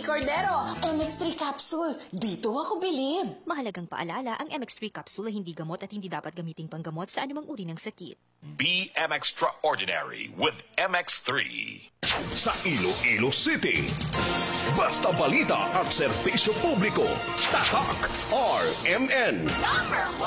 Cordero, MX3 capsule. Dito ako bilib. Mahalagang paalala, ang MX3 capsule ay hindi gamot at hindi dapat gamiting panggamot sa anumang uri ng sakit. Be extraordinary with MX3. Sa Iloilo City, basta balita at serbisyo publiko, tatak RMN. #1